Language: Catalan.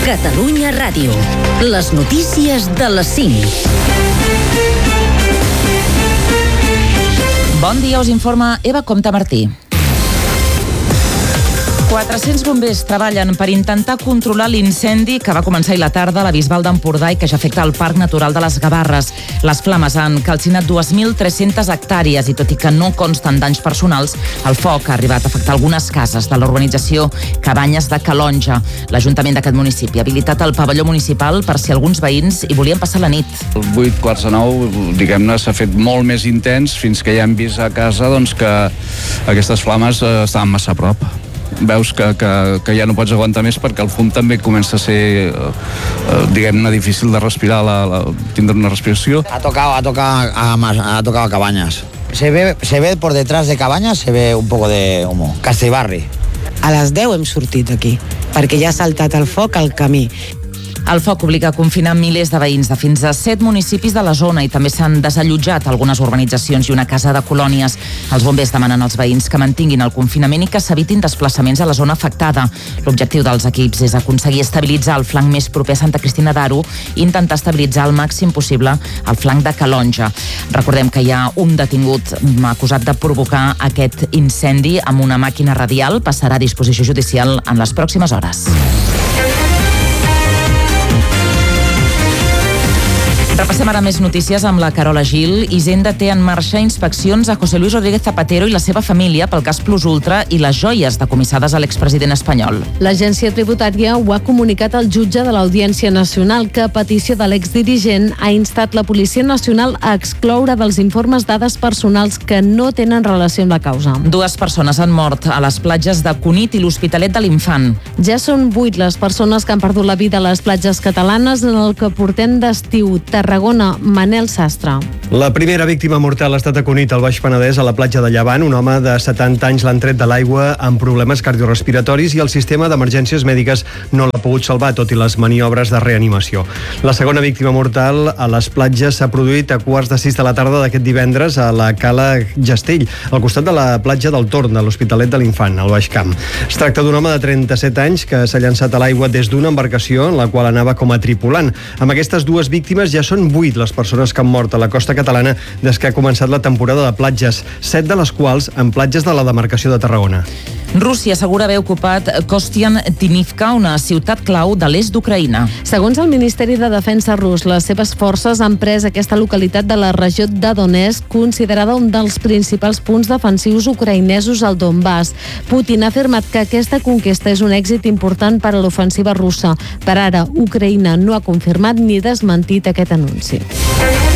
Catalunya Ràdio. Les notícies de les 5. Bon dia, us informa Eva Comte Martí. 400 bombers treballen per intentar controlar l'incendi que va començar ahir la tarda a la Bisbal d'Empordà i que ja afecta el Parc Natural de les Gavarres. Les flames han calcinat 2.300 hectàrees i tot i que no consten danys personals, el foc ha arribat a afectar algunes cases de l'urbanització Cabanyes de Calonja. L'Ajuntament d'aquest municipi ha habilitat el pavelló municipal per si alguns veïns hi volien passar la nit. El 8:45, diguem-ne, s'ha fet molt més intens fins que ja hem vist a casa que aquestes flames estaven massa a prop. Veus que ja no pots aguantar més perquè el fum també comença a ser, diguem-ne, difícil de respirar, tindre una respiració. Ha tocado Cabañas. Se ve por detrás de Cabañas, se ve un poco de humo. Castellbarri. A les 10 hem sortit aquí, perquè ja ha saltat el foc al camí. El foc obliga a confinar milers de veïns de fins a 7 municipis de la zona i també s'han desallotjat algunes urbanitzacions i una casa de colònies. Els bombers demanen als veïns que mantinguin el confinament i que s'evitin desplaçaments a la zona afectada. L'objectiu dels equips és aconseguir estabilitzar el flanc més proper a Santa Cristina d'Aro i intentar estabilitzar al màxim possible el flanc de Calonja. Recordem que hi ha un detingut acusat de provocar aquest incendi amb una màquina radial. Passarà a disposició judicial en les pròximes hores. Repassem ara més notícies amb la Carola Gil. Hisenda té en marxa inspeccions a José Luis Rodríguez Zapatero i la seva família pel cas Plus Ultra i les joies decomissades a l'expresident espanyol. L'agència tributària ho ha comunicat al jutge de l'Audiència Nacional, que a petició de l'exdirigent ha instat la Policia Nacional a excloure dels informes dades personals que no tenen relació amb la causa. 2 persones han mort a les platges de Cunit i l'Hospitalet de l'Infant. Ja són 8 les persones que han perdut la vida a les platges catalanes en el que portem d'estiu. Tarragona, Manel Sastre. La primera víctima mortal ha estat a Cunit, al Baix Penedès, a la platja de Llevant. Un home de 70 anys l'han tret de l'aigua amb problemes cardiorrespiratoris i el sistema d'emergències mèdiques no l'ha pogut salvar, tot i les maniobres de reanimació. La segona víctima mortal a les platges s'ha produït a 5:15 de la tarda d'aquest divendres a la Cala Gestell, al costat de la platja del Torn de l'Hospitalet de l'Infant, al Baix Camp. Es tracta d'un home de 37 anys que s'ha llançat a l'aigua des d'una embarcació en la qual anava com a tripulant. Amb aquestes 2 víctimes ja són 8 les persones que han mort a la costa catalana des que ha començat la temporada de platges, 7 de les quals en platges de la demarcació de Tarragona. Rússia assegura haver ocupat Kostiantynivka, una ciutat clau de l'est d'Ucraïna. Segons el Ministeri de Defensa rus, les seves forces han pres aquesta localitat de la regió de Donetsk, considerada un dels principals punts defensius ucraïnesos al Donbass. Putin ha afirmat que aquesta conquesta és un èxit important per a l'ofensiva russa. Per ara, Ucraïna no ha confirmat ni desmentit aquest anunci.